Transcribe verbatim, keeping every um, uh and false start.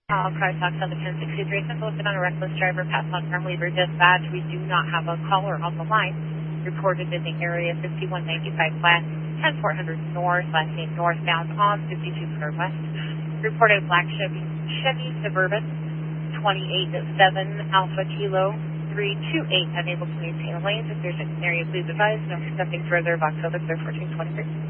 All cars talks on the ten sixty-three, since listed on a reckless driver, pass on from Weaver dispatch. We do not have a caller on the line. Reported in the area fifty-one ninety-five west, ten four hundred north, last name northbound on fifty-two per west. Reported black Chevy, Chevy Suburban, twenty-eight seven Alpha Kilo three two eight, unable to maintain lanes. If there's an area, please advise. No, nothing further. Box over fourteen twenty-three.